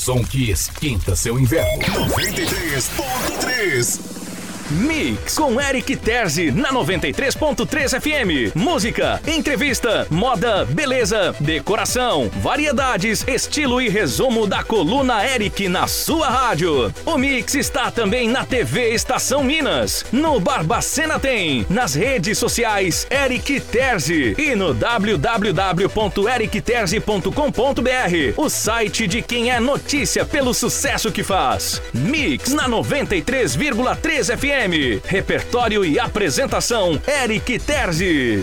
som que esquenta seu inverno. 93.3 Mix com Eric Terzi na 93.3 FM. Música, entrevista, moda, beleza, decoração, variedades, estilo e resumo da coluna Eric na sua rádio. O Mix está também na TV Estação Minas, no Barbacena tem, nas redes sociais Eric Terzi e no www.ericterzi.com.br, o site de quem é notícia pelo sucesso que faz. Mix na 93,3 FM. Repertório e apresentação, Eric Terzi.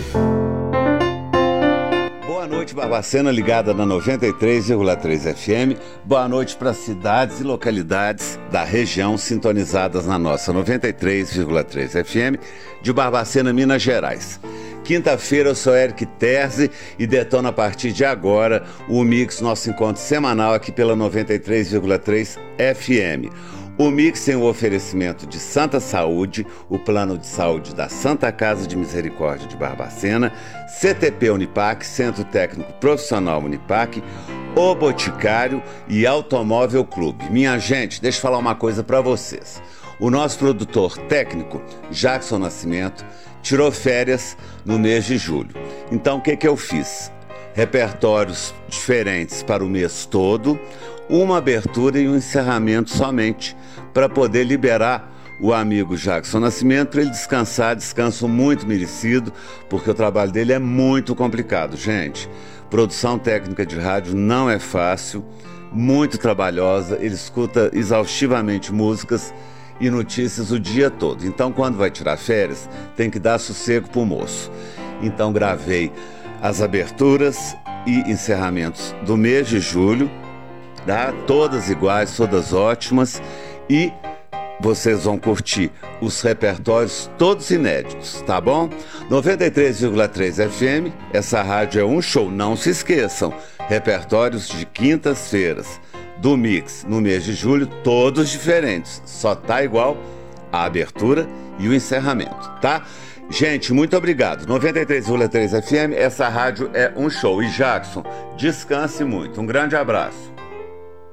Boa noite, Barbacena, ligada na 93,3 FM. Boa noite para cidades e localidades da região sintonizadas na nossa 93,3 FM de Barbacena, Minas Gerais. Quinta-feira eu sou Eric Terzi e detono a partir de agora o Mix, nosso encontro semanal aqui pela 93,3 FM. O Mix tem o oferecimento de Santa Saúde, o plano de saúde da Santa Casa de Misericórdia de Barbacena, CTP Unipac, Centro Técnico Profissional Unipac, O Boticário e Automóvel Clube. Minha gente, deixa eu falar uma coisa para vocês. O nosso produtor técnico, Jackson Nascimento, tirou férias no mês de julho. Então o que eu fiz? Repertórios diferentes para o mês todo, uma abertura e um encerramento somente, para poder liberar o amigo Jackson Nascimento para ele descansar, descanso muito merecido, porque o trabalho dele é muito complicado, gente. Produção técnica de rádio não é fácil, muito trabalhosa, ele escuta exaustivamente músicas e notícias o dia todo. Então, quando vai tirar férias, tem que dar sossego pro moço. Então, gravei as aberturas e encerramentos do mês de julho, tá? Todas iguais, todas ótimas, e vocês vão curtir os repertórios todos inéditos, tá bom? 93,3 FM, essa rádio é um show, não se esqueçam, repertórios de quintas-feiras do Mix no mês de julho, todos diferentes, só tá igual a abertura e o encerramento, tá? Gente, muito obrigado. 93,3 FM, essa rádio é um show. E Jackson, descanse muito. Um grande abraço.